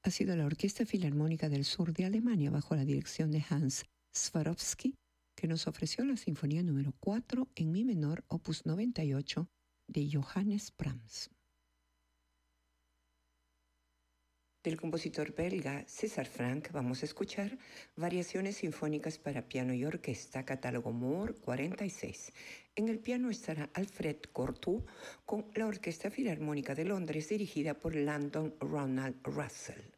ha sido la Orquesta Filarmónica del Sur de Alemania bajo la dirección de Hans Swarovski, que nos ofreció la Sinfonía número 4 en Mi menor, opus 98, de Johannes Brahms. Del compositor belga César Franck vamos a escuchar Variaciones Sinfónicas para Piano y Orquesta, catálogo Moore 46. En el piano estará Alfred Cortot con la Orquesta Filarmónica de Londres dirigida por Landon Ronald Russell.